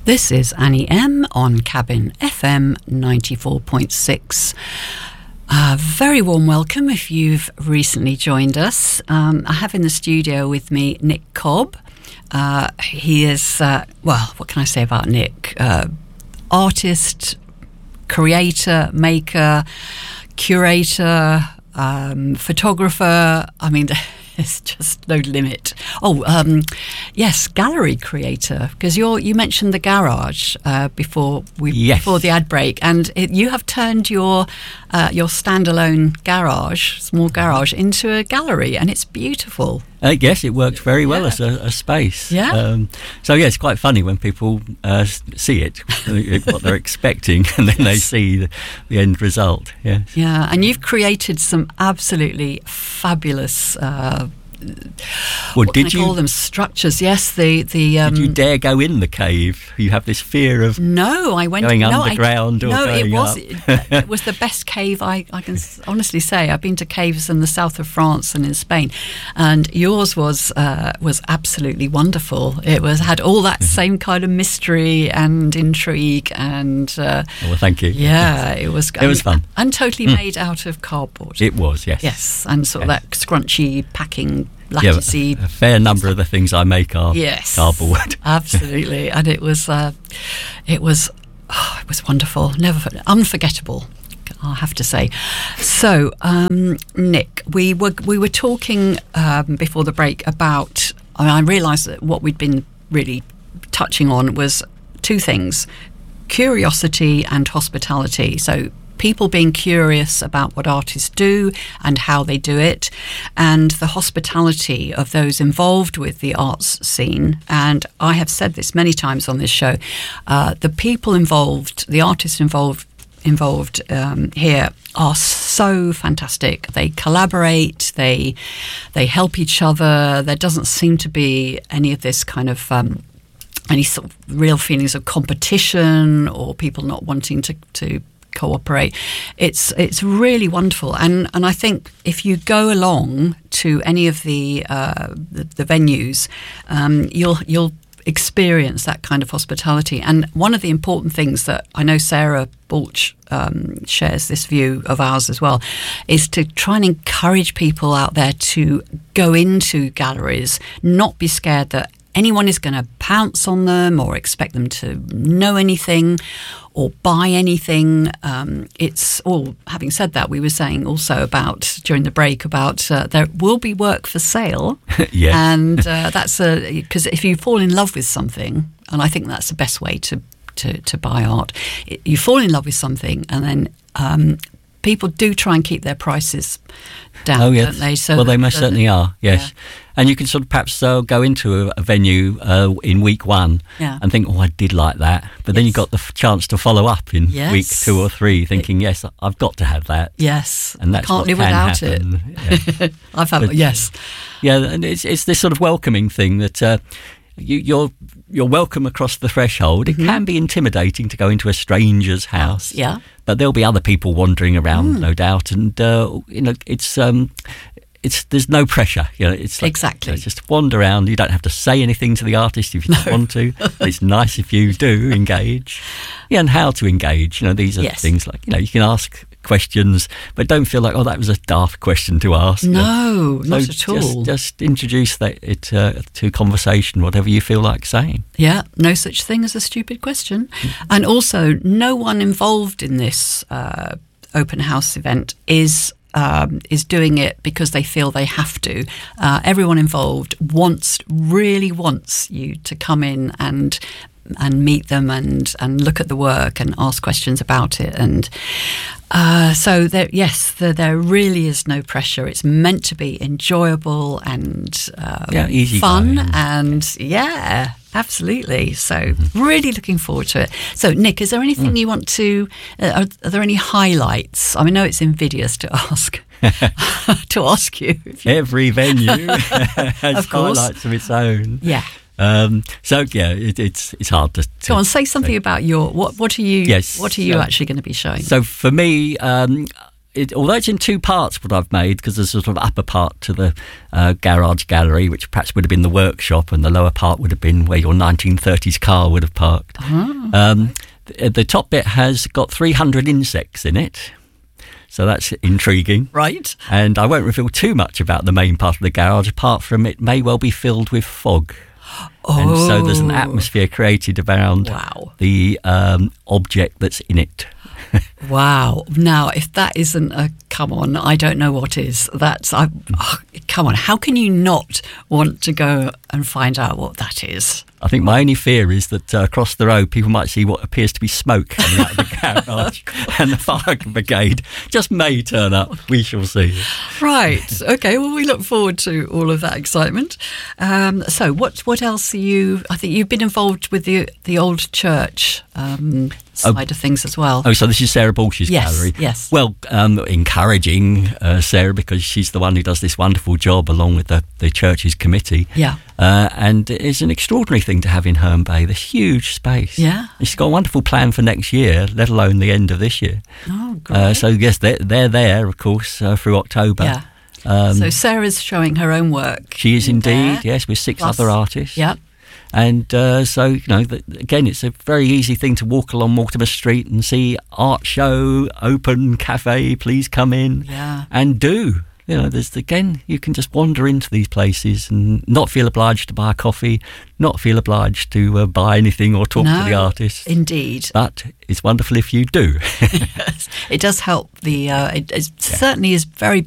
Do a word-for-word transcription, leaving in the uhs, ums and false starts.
This is Annie M on Cabin F M ninety-four point six. A very warm welcome if you've recently joined us. Um, I have in the studio with me Nick Cobb. Uh, he is, uh, well, what can I say about Nick? Uh, artist, creator, maker, curator, um, photographer. I mean, there's just no limit. Oh, um, yes, gallery creator, because you you mentioned the garage uh, before we yes. before the ad break, and it, you have turned your uh, your standalone garage, small garage, into a gallery, and it's beautiful. Uh, yes, it works very well Yeah. as a, a space. Yeah. Um, so, yeah, it's quite funny when people uh, see it, what they're expecting, and then they see the, the end result. Yeah. Yeah, and you've created some absolutely fabulous. Uh, Well, what did can I you call them? Structures? Yes, the the. Um, did you dare go in the cave? You have this fear of No, I went going no, underground I, or no, going it was up. it, it was the best cave I, I can honestly say. I've been to caves in the south of France and in Spain, and yours was uh, was absolutely wonderful. It was had all that same kind of mystery and intrigue, and uh, Oh, well, thank you. yeah, it was It was fun. and totally Mm. made out of cardboard. It was, yes. Yes, and sort Yes. of that scrunchy packing. Yeah, Latticey, a fair number of the things I make are yes, cardboard. absolutely, and it was, uh, it was, oh, it was wonderful, never unforgettable, I'll have to say. So, um, Nick, we were we were talking um, before the break about. I, mean, I realised that what we'd been really touching on was two things: curiosity and hospitality. So, people being curious about what artists do and how they do it, and the hospitality of those involved with the arts scene. And I have said this many times on this show, uh, the people involved, the artists involved involved um, here are so fantastic. They collaborate, they they help each other. There doesn't seem to be any of this kind of um, any sort of real feelings of competition or people not wanting to to cooperate. It's it's really wonderful, and and I think if you go along to any of the uh, the, the venues, um, you'll you'll experience that kind of hospitality. And one of the important things that I know Sarah Balch um, shares this view of ours as well, is to try and encourage people out there to go into galleries, not be scared that anyone is going to pounce on them or expect them to know anything or buy anything. Um, it's all, having said that, we were saying also about, during the break, about uh, there will be work for sale. Yes. And uh, that's a, because if you fall in love with something, and I think that's the best way to, to, to buy art, it, you fall in love with something and then um, people do try and keep their prices down, oh, yes. don't they? So well, they that- most that- certainly are, yes. Yeah. And you can sort of perhaps uh, go into a, a venue uh, in week one Yeah. and think, oh, I did like that. But then Yes. you got the f- chance to follow up in Yes. week two or three thinking, yes, I've got to have that. Yes, And that's I can't what live can without happen. Yeah. it. I've had But- yes, Yeah, and it's it's this sort of welcoming thing that uh, you, you're you're welcome across the threshold. It can be intimidating to go into a stranger's house. yeah, But there'll be other people wandering around, no doubt, and uh, you know it's um, it's there's no pressure. You know, it's like, Exactly. you know, just wander around. You don't have to say anything to the artist if you don't want to. It's nice if you do engage. Yeah, and how to engage. You know, these are Yes. things like you know you can ask questions, but don't feel like oh that was a daft question to ask. no, So not at just, all. Just introduce that it uh, to conversation, whatever you feel like saying. Yeah, no such thing as a stupid question. And also, no one involved in this uh, open house event is um, is doing it because they feel they have to. Uh, everyone involved wants, really wants you to come in and and meet them and, and look at the work and ask questions about it. And uh, so, there, yes, there, there really is no pressure. It's meant to be enjoyable and um, Yeah, easy fun. going. And yeah, absolutely. So really looking forward to it. So Nick, is there anything you want to, uh, are, are there any highlights? I mean, I know it's invidious to ask, to ask you. If you Every venue has Of course. highlights of its own. yeah. Um, so yeah, it, it's it's hard to, to Go on, say something about your, what, what are you, Yes, what are you so- actually going to be showing? So for me, um, it, although it's in two parts, what I've made, because there's a sort of upper part to the uh, garage gallery, which perhaps would have been the workshop, and the lower part would have been where your nineteen thirties car would have parked. Oh. Um, the, the top bit has got three hundred insects in it. So that's intriguing. Right. And I won't reveal too much about the main part of the garage, apart from it may well be filled with fog. Oh. And so there's an atmosphere created around Wow. the um, object that's in it. Wow. Now, if that isn't a come on, I don't know what is. That's, I, oh, come on, how can you not want to go and find out what that is? I think my only fear is that uh, across the road people might see what appears to be smoke coming out of the garage, and the fire brigade just may turn up. We shall see. Right. Okay. Well, we look forward to all of that excitement. Um, so, what what else are you? I think you've been involved with the the old church um, side Oh. of things as well. Oh, so this is Sarah Balsh's Yes, gallery. yes. Well, um, encouraging uh, Sarah, because she's the one who does this wonderful job along with the, the church's committee. Yeah. Uh, and it's an extraordinary thing to have in Herne Bay, the huge space. Yeah. And she's got a wonderful plan for next year, let alone the end of this year. Oh, great. Uh, so, yes, they're, they're there, of course, uh, through October. Yeah. Um, So Sarah's showing her own work. she is in indeed, there. yes, with six Plus- other artists. Yeah. And uh, so, you know, th- again, it's a very easy thing to walk along Mortimer Street and see art show, open cafe, please come in Yeah. and do. You know, there's again, you can just wander into these places and not feel obliged to buy a coffee, not feel obliged to uh, buy anything or talk No, to the artist. Indeed. But it's wonderful if you do. Yes. It does help the, uh, it, it certainly is very